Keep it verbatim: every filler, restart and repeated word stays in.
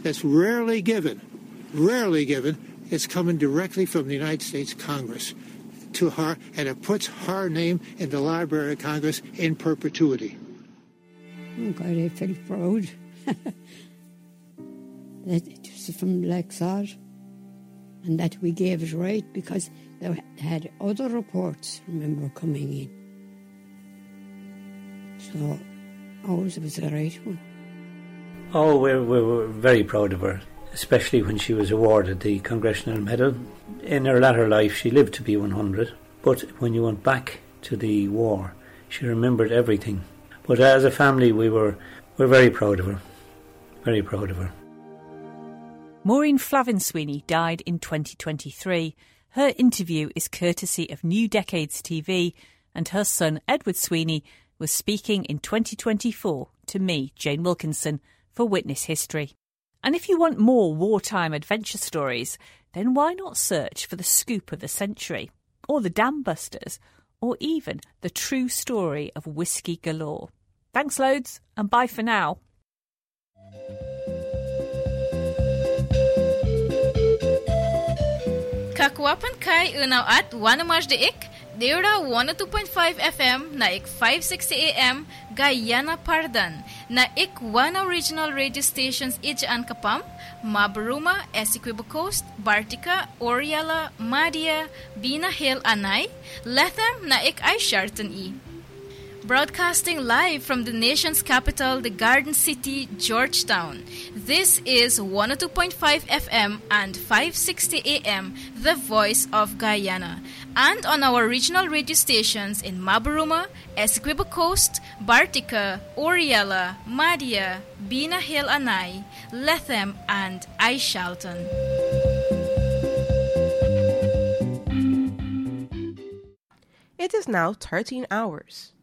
that's rarely given, rarely given. It's coming directly from the United States Congress to her, and it puts her name in the Library of Congress in perpetuity. Oh God, I felt proud that it was from Lexar and that we gave it right, because they had other reports, remember, coming in. So ours was the right one. Oh, we're, we're very proud of her, especially when she was awarded the Congressional Medal. In her latter life, she lived to be one hundred, but when you went back to the war, she remembered everything. But as a family, we were we're very proud of her, very proud of her. Maureen Flavin Sweeney died in twenty twenty-three. Her interview is courtesy of New Decades T V, and her son, Edward Sweeney, was speaking in twenty twenty-four to me, Jane Wilkinson, for Witness History. And if you want more wartime adventure stories, then why not search for the scoop of the century, or the Dam Busters, or even the true story of Whiskey Galore. Thanks loads, and bye for now. Kakwapan kay unaw at wanamaj deik, Deura one oh two point five F M na ik five sixty A M Guyana Pardan na ik wana regional radio stations ijaan kapam, Mabaruma, Essequibo Coast, Bartica, Oriala, Madia, Bina Hill Anay, Lethem na ik ay Sharton E. Broadcasting live from the nation's capital, the Garden City, Georgetown. This is one oh two point five F M and five sixty A M, the voice of Guyana. And on our regional radio stations in Mabaruma, Essequibo Coast, Bartica, Oriala, Madia, Bina Hill Anay, Lethem, and Aishalton. It is now thirteen hours.